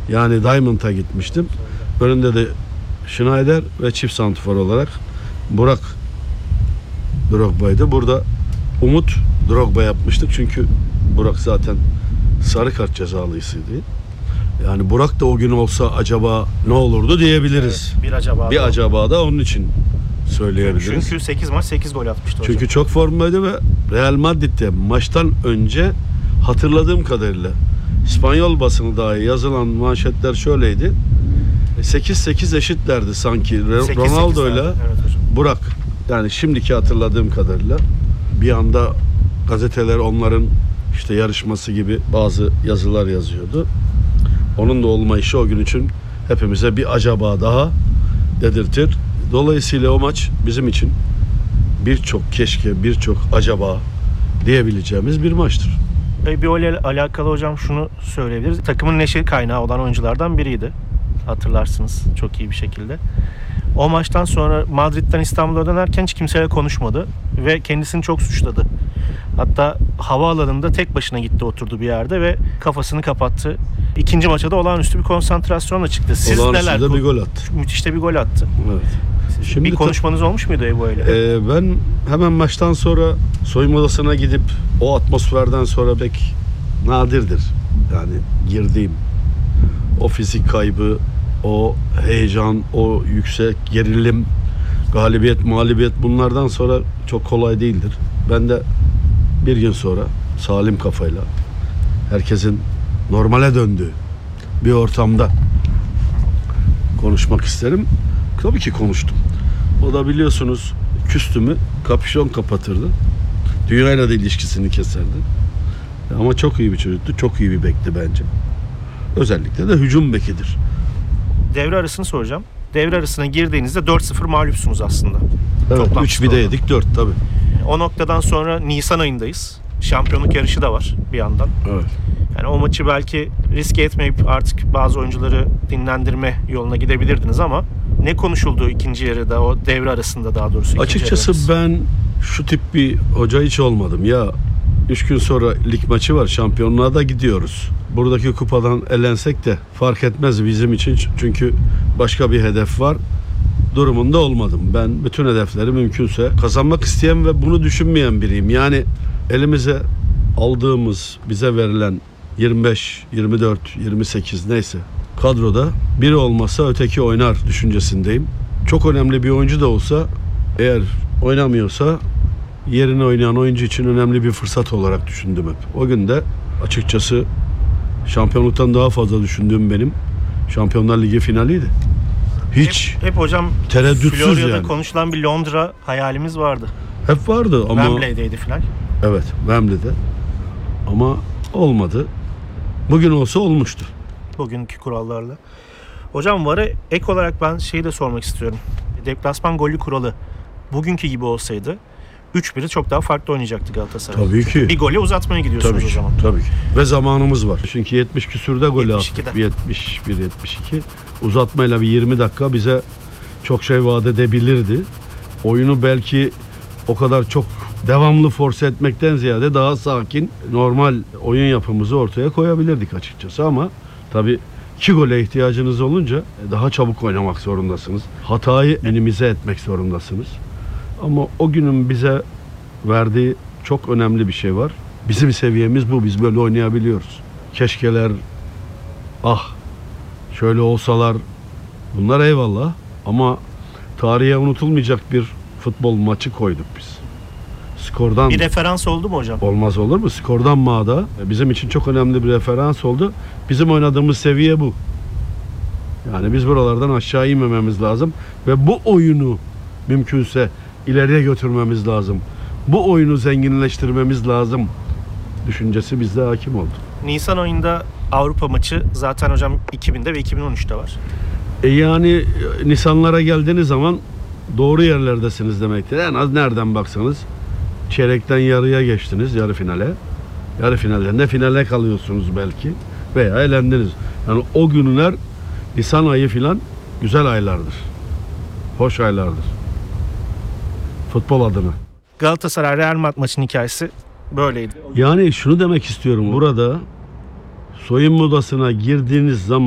Yani Diamond'a gitmiştim. Önünde de Schneider ve çift santrfor olarak Burak Drogba'ydı. Burada Umut Drogba yapmıştık. Çünkü Burak zaten sarı kart cezalısıydı. Yani Burak da o gün olsa acaba ne olurdu diyebiliriz. Evet, bir acaba da onun için söyleyebiliriz. Çünkü 8 maç 8 gol atmıştı hocam. Çünkü çok formdaydı ve Real Madrid'de maçtan önce hatırladığım kadarıyla İspanyol basını dahi yazılan manşetler şöyleydi. 8-8 eşitlerdi sanki Ronaldo'yla Burak. Yani şimdiki hatırladığım kadarıyla bir anda gazeteler onların işte yarışması gibi bazı yazılar yazıyordu. Onun da olmayışı o gün için hepimize bir acaba daha dedirtir. Dolayısıyla o maç bizim için birçok keşke, birçok acaba diyebileceğimiz bir maçtır. Bir öyle alakalı hocam şunu söyleyebiliriz. Takımın neşe kaynağı olan oyunculardan biriydi. Hatırlarsınız çok iyi bir şekilde. O maçtan sonra Madrid'den İstanbul'a dönerken hiç kimseyle konuşmadı ve kendisini çok suçladı. Hatta havaalanında tek başına gitti, oturdu bir yerde ve kafasını kapattı. İkinci maça da olağanüstü bir konsantrasyonla çıktı. Siz neler? Bir gol attı. Müthiş de bir gol attı. Evet. Şimdi bir konuşmanız olmuş muydu Ebu ile? Ben hemen maçtan sonra soyunma odasına gidip o atmosferden sonra pek nadirdir. Yani girdiğim o fizik kaybı, o heyecan, o yüksek gerilim, galibiyet, mağlubiyet bunlardan sonra çok kolay değildir. Ben de bir gün sonra salim kafayla herkesin normale döndüğü bir ortamda konuşmak isterim. Tabii ki konuştum. O da biliyorsunuz küstümü kapüşon kapatırdı. Dünyayla da ilişkisini keserdi. Ama çok iyi bir çocuktu. Çok iyi bir bekti bence. Özellikle de hücum bekidir. Devre arasını soracağım. Devre arasına girdiğinizde 4-0 mağlupsunuz aslında. Evet, 3 bir de yedik, 4 tabii. O noktadan sonra Nisan ayındayız. Şampiyonluk yarışı da var bir yandan. Evet. Yani o maçı belki riske etmeyip artık bazı oyuncuları dinlendirme yoluna gidebilirdiniz ama ne konuşuldu ikinci yarıda, o devre arasında daha doğrusu? Açıkçası ben şu tip bir hoca hiç olmadım. Ya 3 gün sonra lig maçı var, şampiyonluğa da gidiyoruz. Buradaki kupadan elensek de fark etmez bizim için. Çünkü başka bir hedef var. Durumunda olmadım. Ben bütün hedefleri mümkünse kazanmak isteyen ve bunu düşünmeyen biriyim. Yani elimize aldığımız, bize verilen 25, 24, 28 neyse kadroda biri olmasa öteki oynar düşüncesindeyim. Çok önemli bir oyuncu da olsa eğer oynamıyorsa yerine oynayan oyuncu için önemli bir fırsat olarak düşündüm hep. O gün de açıkçası şampiyonluktan daha fazla düşündüğüm benim Şampiyonlar Ligi finaliydi. Hiç hep hocam tereddütsüz Florya'da yani. konuşulan bir Londra hayalimiz vardı. Hep vardı ama Wembley'deydi final. Evet, Wembley'de. Ama olmadı. Bugün olsa olmuştu. Bugünkü kurallarla. Hocam VAR'a ek olarak ben şeyi de sormak istiyorum. Deplasman golü kuralı bugünkü gibi olsaydı 3-1'i çok daha farklı oynayacaktı Galatasaray. Tabii ki. Bir gole uzatmaya gidiyorsunuz Tabii o ki, zaman. tabii ki. Ve zamanımız var. Çünkü 70 küsürde golü attık. 72'de. 71-72. Uzatmayla bir 20 dakika bize çok şey vaat edebilirdi. Oyunu belki o kadar çok devamlı force etmekten ziyade daha sakin, normal oyun yapımızı ortaya koyabilirdik açıkçası ama tabii 2 gole ihtiyacınız olunca daha çabuk oynamak zorundasınız. Hatayı minimize etmek zorundasınız. Ama o günün bize verdiği çok önemli bir şey var. Bizim seviyemiz bu. Biz böyle oynayabiliyoruz. Keşkeler, şöyle olsalar, bunlar eyvallah. Ama tarihe unutulmayacak bir futbol maçı koyduk biz. Skordan bir referans oldu mu hocam? Olmaz olur mu? Skordan mağda bizim için çok önemli bir referans oldu. Bizim oynadığımız seviye bu. Yani biz buralardan aşağı inmememiz lazım ve bu oyunu mümkünse ileriye götürmemiz lazım. Bu oyunu zenginleştirmemiz lazım düşüncesi bizde hakim oldu. Nisan ayında Avrupa maçı zaten hocam 2000'de ve 2013'te var. Yani Nisanlara geldiğiniz zaman doğru yerlerdesiniz demektir. En az nereden baksanız çeyrekten yarıya geçtiniz, yarı finale. Yarı finalden de finale kalıyorsunuz belki veya elendiniz. Yani o günler Nisan ayı filan güzel aylardır. Hoş aylardır. Futbol adına. Galatasaray Real Madrid maçının hikayesi böyleydi. Yani şunu demek istiyorum. Burada soyunma odasına girdiğiniz zaman